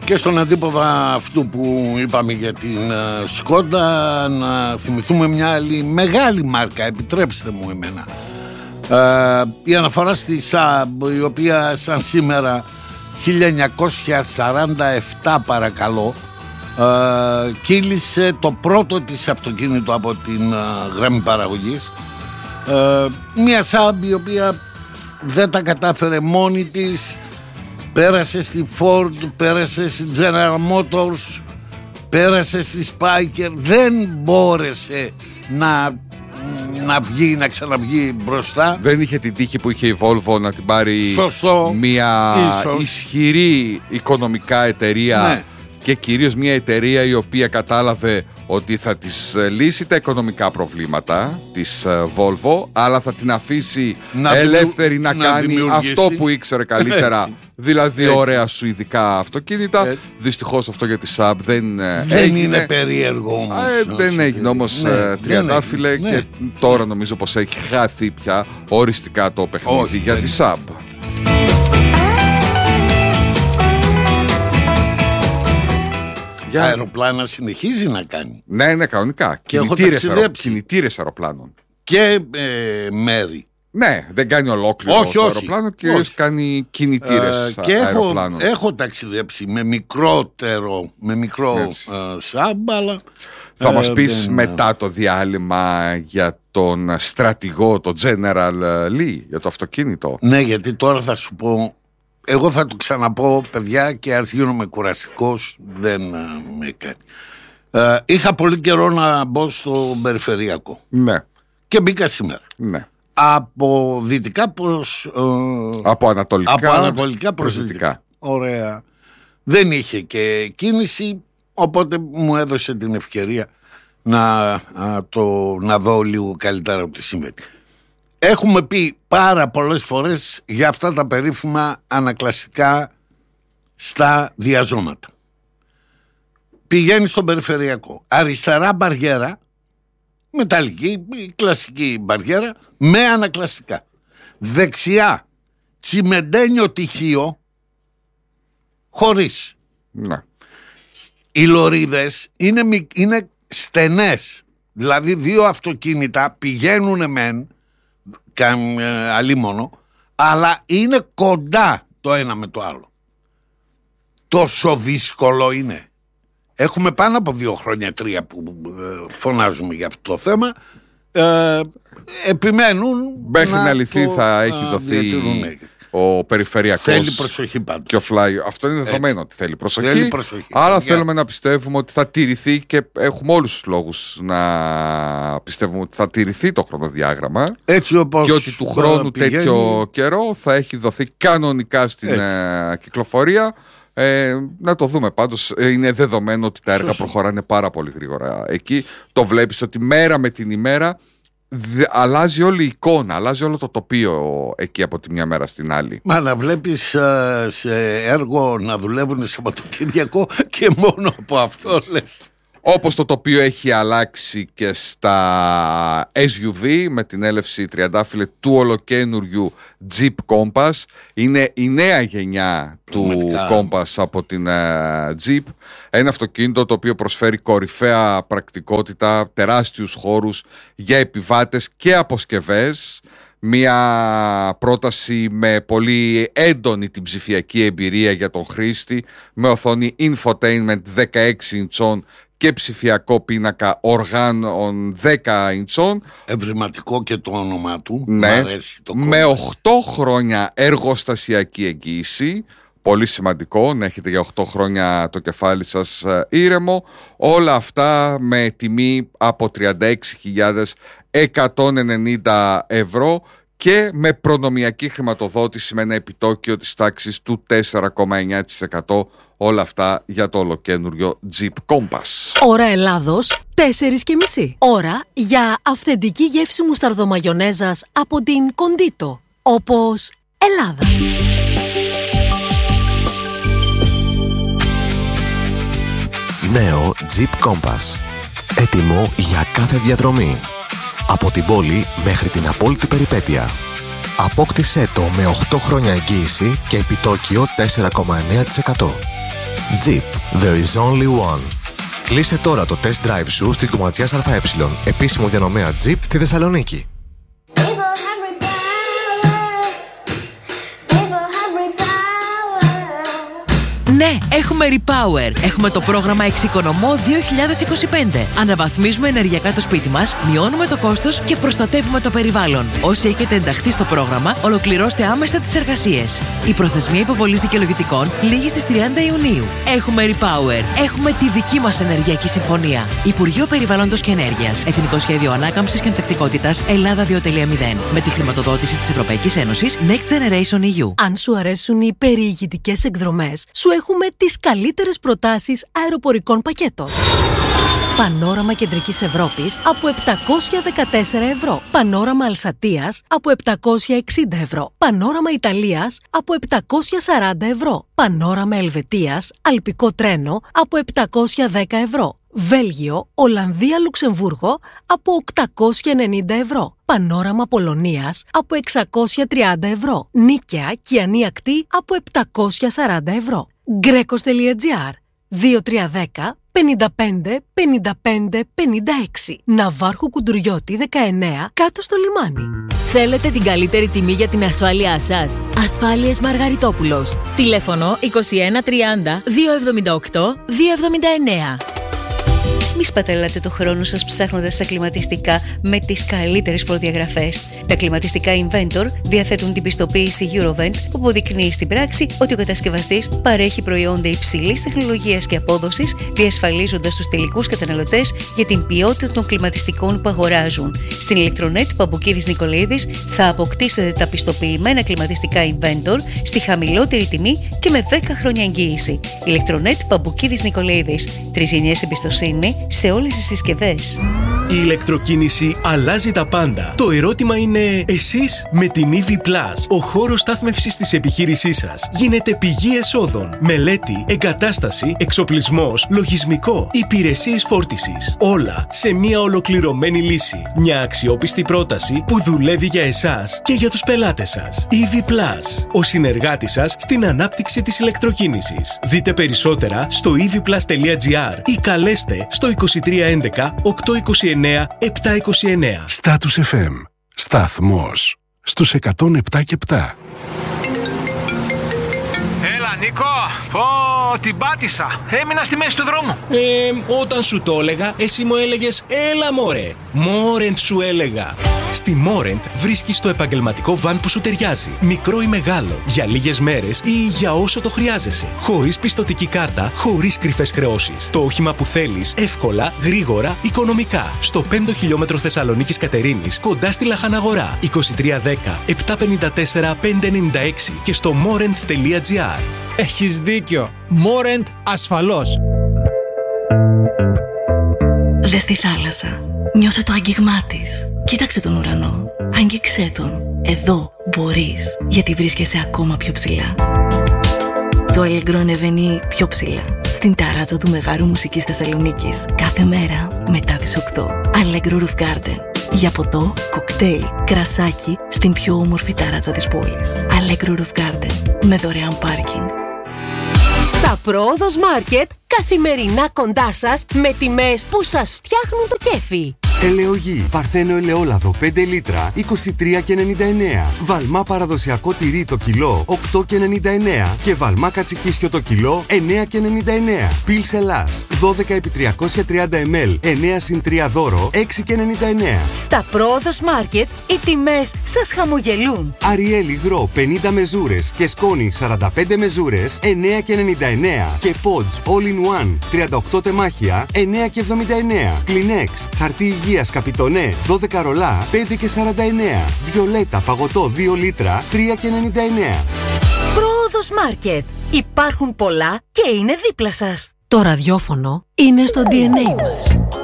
Και στον αντίποδα αυτού που είπαμε για την Σκόντα, να θυμηθούμε μια άλλη μεγάλη μάρκα, επιτρέψτε μου εμένα. Η αναφορά στη Saab, η οποία σαν σήμερα 1947 παρακαλώ κύλησε το πρώτο της αυτοκίνητο από την γραμμή παραγωγής. Μια Saab η οποία δεν τα κατάφερε μόνη της, πέρασε στη Ford, πέρασε στη General Motors, πέρασε στη Spyker, δεν μπόρεσε να βγει, να ξαναβγεί μπροστά. Δεν είχε την τύχη που είχε η Volvo να την πάρει. Σωστό. Μια ισχυρή οικονομικά εταιρεία, ναι. Και κυρίως μια εταιρεία η οποία κατάλαβε ότι θα της λύσει τα οικονομικά προβλήματα της Volvo, αλλά θα την αφήσει ελεύθερη να κάνει αυτό που ήξερε καλύτερα. Δηλαδή ωραία σουηδικά αυτοκίνητα. Δυστυχώς αυτό για τη Saab δεν είναι περίεργο όμως. Δεν έγινε όμως τριαντάφυλλε, και τώρα νομίζω πως έχει χάθει πια οριστικά το παιχνίδι για τη Saab. Αεροπλάνα συνεχίζει να κάνει. Ναι, κανονικά. Κινητήρες αεροπλάνων. Και μέρη. Ναι, δεν κάνει ολόκληρο το αεροπλάνο, κυρίως κάνει κινητήρες αεροπλάνων. Έχω ταξιδέψει με μικρό Saab, αλλά θα μας πεις μετά το διάλειμμα για τον στρατηγό, το General Lee, για το αυτοκίνητο. Ναι, γιατί τώρα θα σου πω. Εγώ θα το ξαναπώ, παιδιά, και ας γίνομαι κουραστικός, δεν με κάνει. Είχα πολύ καιρό να μπω στο περιφερειακό. Ναι. Και μπήκα σήμερα. Ναι. Από δυτικά προς... από ανατολικά προς δυτικά. Ωραία. Δεν είχε και κίνηση, οπότε μου έδωσε την ευκαιρία να δω λίγο καλύτερα τι συμβαίνει. Έχουμε πει πάρα πολλές φορές για αυτά τα περίφημα ανακλαστικά στα διαζώματα. Πηγαίνει στον περιφερειακό. Αριστερά μπαριέρα, μεταλλική, κλασική μπαριέρα, με ανακλαστικά. Δεξιά, τσιμεντένιο τυχείο, χωρίς. Ναι. Οι λωρίδες είναι στενές. Δηλαδή δύο αυτοκίνητα πηγαίνουν μεν, αλίμονο, αλλά είναι κοντά το ένα με το άλλο. Τόσο δύσκολο είναι. Έχουμε πάνω από 2 χρόνια, 3 που φωνάζουμε για αυτό το θέμα. Επιμένουν. Μέχρι να λυθεί θα έχει δοθεί ο περιφερειακός. Θέλει προσοχή πάντως. Και ο Φλάιο. Αυτό είναι δεδομένο ότι θέλει προσοχή. Άρα θέλουμε να πιστεύουμε ότι θα τηρηθεί, και έχουμε όλους τους λόγους να πιστεύουμε ότι θα τηρηθεί το χρονοδιάγραμμα. Έτσι όπως και ότι του χρόνου τέτοιο καιρό θα έχει δοθεί κανονικά στην κυκλοφορία. Να το δούμε πάντως. Είναι δεδομένο ότι τα έργα προχωράνε πάρα πολύ γρήγορα εκεί. Το βλέπεις ότι μέρα με την ημέρα αλλάζει όλη η εικόνα, αλλάζει όλο το τοπίο εκεί από τη μια μέρα στην άλλη. Μα να βλέπεις σε έργο να δουλεύουν Σαββατοκύριακο και μόνο από αυτό λες. Όπως το τοπίο έχει αλλάξει και στα SUV με την έλευση τριαντάφυλλε του ολοκένουργιου Jeep Compass. Είναι η νέα γενιά του Compass από την Jeep. Ένα αυτοκίνητο το οποίο προσφέρει κορυφαία πρακτικότητα, τεράστιους χώρους για επιβάτες και αποσκευές. Μια πρόταση με πολύ έντονη την ψηφιακή εμπειρία για τον χρήστη, με οθόνη infotainment 16 ιντσών και ψηφιακό πίνακα οργάνων 10 ιντσών. Ευρηματικό και το όνομά του. Ναι, με 8 χρόνια εργοστασιακή εγγύηση. Πολύ σημαντικό να έχετε για 8 χρόνια το κεφάλι σας ήρεμο. Όλα αυτά με τιμή από 36.190 ευρώ και με προνομιακή χρηματοδότηση με ένα επιτόκιο της τάξης του 4,9%. Όλα αυτά για το ολοκένουργιο Jeep Compass. Ώρα Ελλάδος 4:30. Ώρα για αυθεντική γεύση μουσταρδομαγιονέζας από την Κοντίτο. Όπως Ελλάδα. Νέο Jeep Compass. Έτοιμο για κάθε διαδρομή. Από την πόλη μέχρι την απόλυτη περιπέτεια. Απόκτησέ το με 8 χρόνια εγγύηση και επιτόκιο 4,9%. Jeep, there is only one. Κλείσε τώρα το test drive σου στην Κομματιάς ΑΕ, επίσημο διανομέα Jeep στη Θεσσαλονίκη. Ναι, έχουμε Repower. Έχουμε το πρόγραμμα Εξοικονομώ 2025. Αναβαθμίζουμε ενεργειακά το σπίτι μας, μειώνουμε το κόστος και προστατεύουμε το περιβάλλον. Όσοι έχετε ενταχθεί στο πρόγραμμα, ολοκληρώστε άμεσα τις εργασίες. Η προθεσμία υποβολής δικαιολογητικών λήγει στις 30 Ιουνίου. Έχουμε Repower. Έχουμε τη δική μας ενεργειακή συμφωνία. Υπουργείο Περιβάλλοντος και Ενέργειας. Εθνικό Σχέδιο Ανάκαμψης και Ανθεκτικότητας Ελλάδα 2.0. Με τη χρηματοδότηση της Ευρωπαϊκής Ένωσης Next Generation EU. Αν σου αρέσουν οι περιηγητικές εκδρομές, σου έχουμε τις καλύτερες προτάσεις αεροπορικών πακέτων. Πανόραμα Κεντρικής Ευρώπης από 714 ευρώ. Πανόραμα Αλσατίας από 760 ευρώ. Πανόραμα Ιταλίας από 740 ευρώ. Πανόραμα Ελβετίας, αλπικό τρένο από 710 ευρώ. Βέλγιο, Ολλανδία, Λουξεμβούργο από 890 ευρώ. Πανόραμα Πολωνίας από 630 ευρώ. Νίκαια, Κιανή Ακτή από 740 ευρώ. Greco.gr 2310 55 55 56. Ναυάρχου Κουντουριώτη 19 κάτω στο λιμάνι. Θέλετε την καλύτερη τιμή για την ασφάλειά σας? Ασφάλειες Μαργαριτόπουλος. Τηλέφωνο 21 30 278 279. Μη σπαταλάτε το χρόνο σας ψάχνοντας τα κλιματιστικά με τις καλύτερες προδιαγραφές. Τα κλιματιστικά Inventor διαθέτουν την πιστοποίηση Eurovent που αποδεικνύει στην πράξη ότι ο κατασκευαστής παρέχει προϊόντα υψηλής τεχνολογίας και απόδοσης, διασφαλίζοντας τους τελικούς καταναλωτές για την ποιότητα των κλιματιστικών που αγοράζουν. Στην Electronet Παμπουκίδης Νικολαίδης θα αποκτήσετε τα πιστοποιημένα κλιματιστικά Inventor στη χαμηλότερη τιμή και με 10 χρόνια εγγύηση. Electronet Παμπουκίδης Νικολαίδης. 3 γενιές εμπιστοσύνη σε όλες τις συσκευές. Η ηλεκτροκίνηση αλλάζει τα πάντα. Το ερώτημα είναι, εσείς με την EV Plus, ο χώρος στάθμευσης της επιχείρησής σας γίνεται πηγή εσόδων. Μελέτη, εγκατάσταση, εξοπλισμός, λογισμικό, υπηρεσίες φόρτισης. Όλα σε μια ολοκληρωμένη λύση. Μια αξιόπιστη πρόταση που δουλεύει για εσάς και για τους πελάτες σας. EV Plus, ο συνεργάτης σας στην ανάπτυξη της ηλεκτροκίνησης. Δείτε περισσότερα στο evplus.gr ή καλέστε στο 2311 829 729. Status FM. Σταθμός στους 107 και 7. Έλα Νίκο, την πάτησα. Έμεινα στη μέση του δρόμου. Όταν σου το έλεγα, εσύ μου έλεγες έλα μωρέ. Μόρεντ σου έλεγα. Στη Μόρεντ βρίσκεις το επαγγελματικό βαν που σου ταιριάζει. Μικρό ή μεγάλο, για λίγες μέρες ή για όσο το χρειάζεσαι. Χωρίς πιστωτική κάρτα, χωρίς κρυφές χρεώσεις. Το όχημα που θέλεις, εύκολα, γρήγορα, οικονομικά. Στο 5 χιλιόμετρο Θεσσαλονίκης Κατερίνης, κοντά στη Λαχαναγορά. 2310 754 596 και στο morent.gr. Έχεις δίκιο. Μόρεντ ασφαλώς. Δες τη θάλασσα. Νιώσε το άγγιγμά της. Κοίταξε τον ουρανό. Άγγιξέ τον. Εδώ μπορείς, γιατί βρίσκεσαι ακόμα πιο ψηλά. Το Allegro ανεβαίνει πιο ψηλά, στην ταράτσα του Μεγάρου Μουσικής Θεσσαλονίκης. Κάθε μέρα μετά τις 8. Allegro Roof Garden. Για ποτό, κοκτέιλ, κρασάκι στην πιο όμορφη ταράτσα της πόλης. Allegro Roof Garden. Με δωρεάν πάρκινγκ. Τα Πρόοδος Μάρκετ καθημερινά κοντά σας με τιμές που σας φτιάχνουν το κέφι. Ελαιογή, Παρθένο ελαιόλαδο 5 λίτρα 23,99. Βαλμά παραδοσιακό τυρί το κιλό 8,99 και βαλμά κατσικίσιο το κιλό 9,99. Πιλς Ελλάς 12 επί 330 ml 9 συν 3 δώρο 6,99. Στα Πρόοδος Μάρκετ οι τιμές σας χαμογελούν. Αριέλ υγρό 50 μεζούρες και σκόνη 45 μεζούρες 9,99 και Pods All in One 38 τεμάχια 9,79. Kleenex χαρτί υγείας Καπιτονέ 12 ρολά 5,49. Βιολέτα παγωτό 2 λίτρα 3,99. Πρόοδος Μάρκετ. Υπάρχουν πολλά και είναι δίπλα σας. Το ραδιόφωνο είναι στο DNA μας.